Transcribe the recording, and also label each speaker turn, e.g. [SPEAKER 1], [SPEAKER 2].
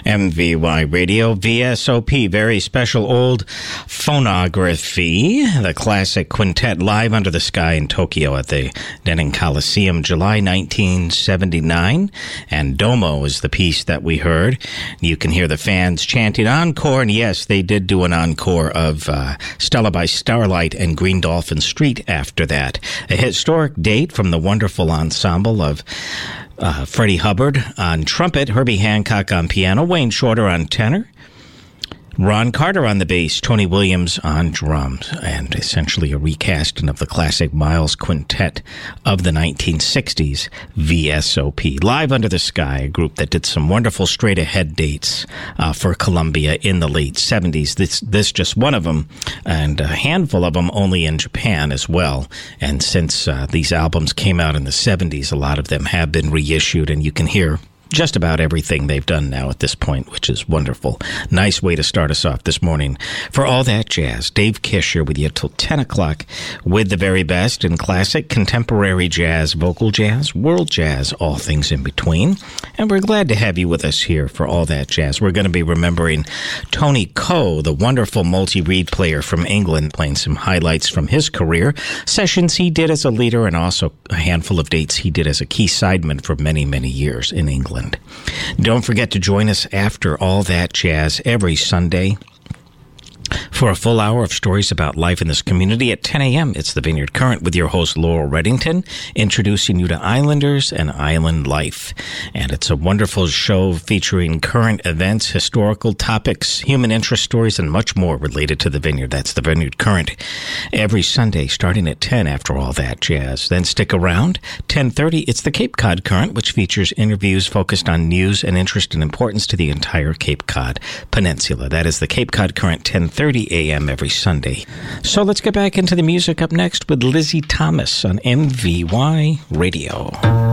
[SPEAKER 1] MVY Radio, VSOP, very special old phonography, the classic quintet live under the sky in Tokyo at the Denon Coliseum, July 1979. And Domo is the piece that we heard. You can hear the fans chanting encore, and yes, they did do an encore of Stella by Starlight and Green Dolphin Street after that. A historic date from the wonderful ensemble of Freddie Hubbard on trumpet, Herbie Hancock on piano, Wayne Shorter on tenor, Ron Carter on the bass, Tony Williams on drums, and essentially a recasting of the classic Miles Quintet of the 1960s, VSOP. Live Under the Sky, a group that did some wonderful straight-ahead dates for Columbia in the late 70s. This just one of them, and a handful of them only in Japan as well. And since these albums came out in the 70s, a lot of them have been reissued, and you can hear just about everything they've done now at this point, which is wonderful. Nice way to start us off this morning. For All That Jazz, Dave Kish here with you till 10 o'clock with the very best in classic, contemporary jazz, vocal jazz, world jazz, all things in between. And we're glad to have you with us here for All That Jazz. We're going to be remembering Tony Coe, the wonderful multi-reed player from England, playing some highlights from his career, sessions he did as a leader, and also a handful of dates he did as a key sideman for many, many years in England. Don't forget to join us after All That Jazz every Sunday for a full hour of stories about life in this community at 10 a.m. It's the Vineyard Current with your host, Laurel Reddington, introducing you to Islanders and island life. And it's a wonderful show featuring current events, historical topics, human interest stories, and much more related to the Vineyard. That's the Vineyard Current every Sunday, starting at 10 after All That Jazz. Then stick around. 10:30, it's the Cape Cod Current, which features interviews focused on news and interest and importance to the entire Cape Cod Peninsula. That is the Cape Cod Current, 10:30 a.m. every Sunday. So let's get back into the music up next with Lizzie Thomas on MVY Radio.